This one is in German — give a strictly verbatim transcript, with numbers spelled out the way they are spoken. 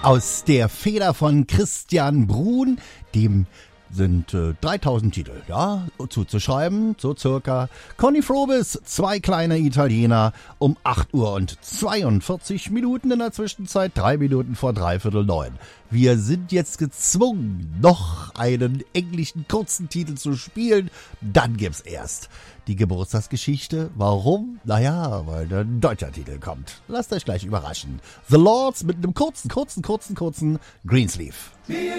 Aus der Feder von Christian Bruhn, dem sind äh, dreitausend Titel, ja, zuzuschreiben, so circa. Conny Frobis, zwei kleine Italiener, um acht Uhr und zweiundvierzig Minuten in der Zwischenzeit, drei Minuten vor dreiviertel neun. Wir sind jetzt gezwungen, noch einen englischen kurzen Titel zu spielen, dann gibt's erst die Geburtstagsgeschichte. Warum? Naja, weil ein deutscher Titel kommt. Lasst euch gleich überraschen. The Lords mit einem kurzen, kurzen, kurzen, kurzen Greensleeve.